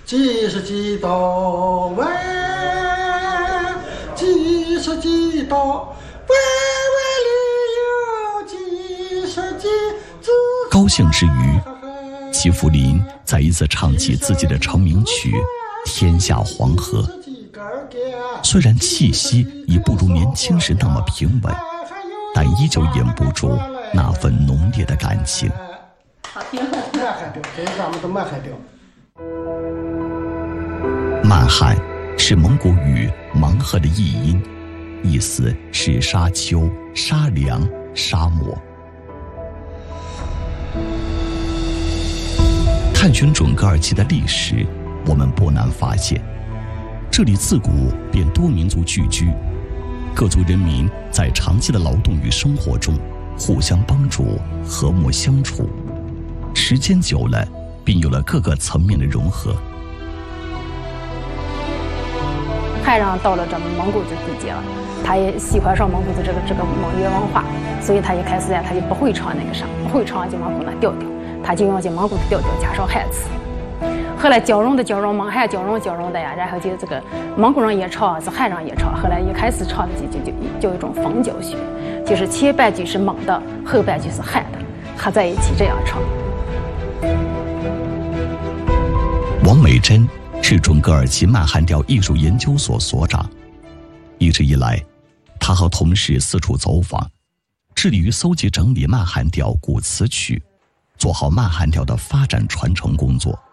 几十几道弯，几十几道弯弯里有几十几只。 高兴之余，戚福林再一次唱起自己的成名曲《天下黄河》。虽然气息已不如年轻时那么平稳，但依旧掩不住那份浓烈的感情。 好听，满汉调，这咱们都满汉调。 满汉是蒙古语蛮赫的译音，意思是沙丘、沙梁、沙漠。探寻准噶尔旗的历史，我们不难发现，这里自古便多民族聚居，各族人民在长期的劳动与生活中互相帮助，和睦相处，时间久了便有了各个层面的融合。 汉人到了这蒙古族地界了，他也喜欢上蒙古族这个蒙越文化，所以他一开始呀，他就不会唱那个啥，不会唱就蒙古那调调，他就用蒙古的调调加上汉词。后来交融的交融，蒙汉交融的呀，然后就这个蒙古人也唱，是汉人也唱。后来一开始唱的就一种逢教学，就是前半句是蒙的，后半句是汉的，合在一起这样唱。 王美珍是准噶尔旗满汉调艺术研究所所长，一直以来，他和同事四处走访，致力于搜集整理满汉调古词曲，做好满汉调的发展传承工作。